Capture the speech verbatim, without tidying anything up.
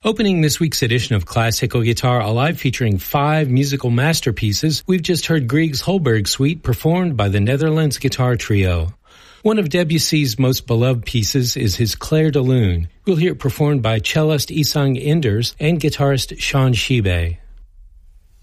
Opening this week's edition of Classical Guitar Alive featuring five musical masterpieces, we've just heard Grieg's Holberg Suite performed by the Netherlands Guitar Trio. One of Debussy's most beloved pieces is his Clair de Lune. We'll hear it performed by cellist Isang Enders and guitarist Sean Shibe.